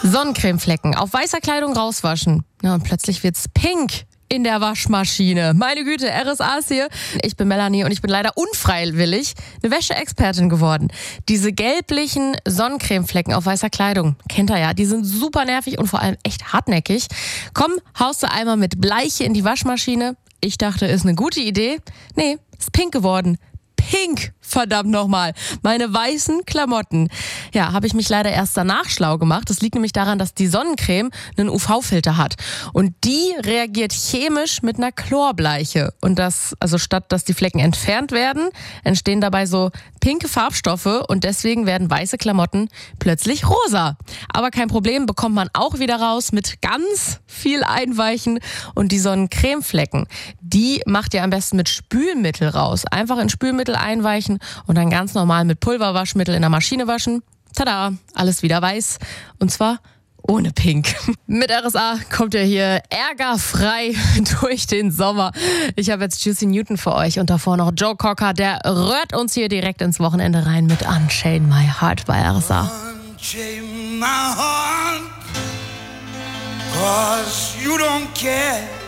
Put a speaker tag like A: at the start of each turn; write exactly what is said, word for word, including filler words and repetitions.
A: Sonnencremeflecken auf weißer Kleidung rauswaschen. Ja, und plötzlich wird's pink in der Waschmaschine. Meine Güte, R S A ist hier. Ich bin Melanie und ich bin leider unfreiwillig eine Wäscheexpertin geworden. Diese gelblichen Sonnencremeflecken auf weißer Kleidung, kennt ihr ja, die sind super nervig und vor allem echt hartnäckig. Komm, haust du einmal mit Bleiche in die Waschmaschine. Ich dachte, ist eine gute Idee. Nee, ist pink geworden. Pink, verdammt nochmal. Meine weißen Klamotten. Ja, habe ich mich leider erst danach schlau gemacht. Das liegt nämlich daran, dass die Sonnencreme einen U V-Filter hat. Und die reagiert chemisch mit einer Chlorbleiche. Und das, also statt dass die Flecken entfernt werden, entstehen dabei so pinke Farbstoffe und deswegen werden weiße Klamotten plötzlich rosa. Aber kein Problem, bekommt man auch wieder raus mit ganz viel Einweichen. Und die Sonnencremeflecken, die macht ihr am besten mit Spülmittel raus. Einfach in Spülmittel einweichen und dann ganz normal mit Pulverwaschmittel in der Maschine waschen. Tada, alles wieder weiß. Und zwar ohne Pink. Mit R S A kommt ihr hier ärgerfrei durch den Sommer. Ich habe jetzt Juicy Newton für euch und davor noch Joe Cocker. Der rührt uns hier direkt ins Wochenende rein mit Unchain My Heart bei R S A.
B: Unchain my heart, 'cause you don't care.